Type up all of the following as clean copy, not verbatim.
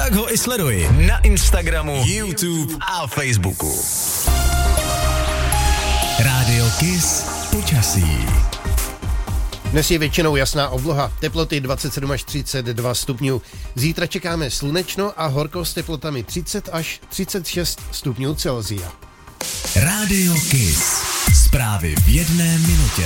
Tak ho i sleduj na Instagramu, YouTube a Facebooku. Rádio Kiss počasí. Dnes je většinou jasná obloha, teploty 27 až 32 stupňů. Zítra čekáme slunečno a horko s teplotami 30 až 36 stupňů Celsia. Rádio Kiss. Zprávy v 1 minutě.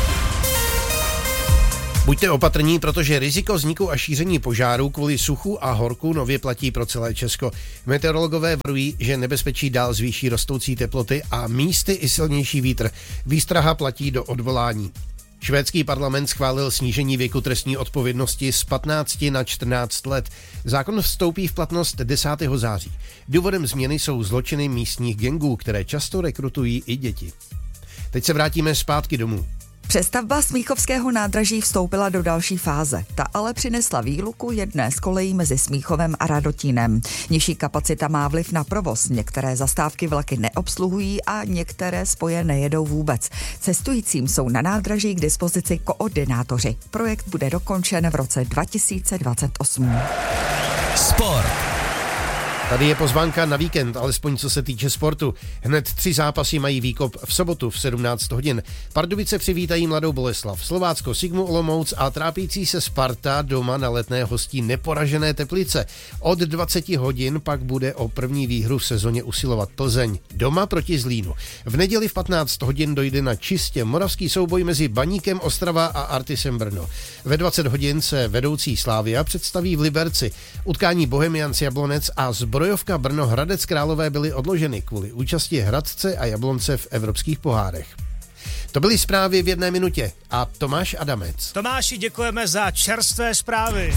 Buďte opatrní, protože riziko vzniku a šíření požárů kvůli suchu a horku nově platí pro celé Česko. Meteorologové varují, že nebezpečí dál zvýší rostoucí teploty a místy i silnější vítr. Výstraha platí do odvolání. Švédský parlament schválil snížení věku trestní odpovědnosti z 15 na 14 let. Zákon vstoupí v platnost 10. září. Důvodem změny jsou zločiny místních gangů, které často rekrutují i děti. Teď se vrátíme zpátky domů. Přestavba Smíchovského nádraží vstoupila do další fáze. Ta ale přinesla výluku jedné z kolejí mezi Smíchovem a Radotínem. Nižší kapacita má vliv na provoz. Některé zastávky vlaky neobsluhují a některé spoje nejedou vůbec. Cestujícím jsou na nádraží k dispozici koordinátoři. Projekt bude dokončen v roce 2028. Sport. Tady je pozvánka na víkend, alespoň co se týče sportu. Hned 3 zápasy mají výkop v sobotu v 17 hodin. Pardubice přivítají Mladou Boleslav, Slovácko Sigmu Olomouc a trápící se Sparta doma na Letné hostí neporažené Teplice. Od 20 hodin pak bude o první výhru v sezóně usilovat Plzeň, doma proti Zlínu. V neděli v 15 hodin dojde na čistě moravský souboj mezi Baníkem Ostrava a Artisem Brno. Ve 20 hodin se vedoucí Slavia představí v Liberci. Utkání Bohemians Jablonec a Zbrojovka Brno Hradec Králové byly odloženy kvůli účasti Hradce a Jablonce v evropských pohárech. To byly zprávy v 1 minutě a Tomáš Adamec. Tomáši, děkujeme za čerstvé zprávy.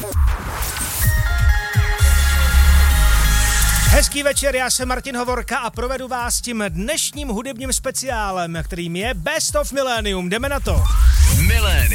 Hezký večer, já jsem Martin Hovorka a provedu vás tím dnešním hudebním speciálem, kterým je Best of Millennium. Jdeme na to. Millennium.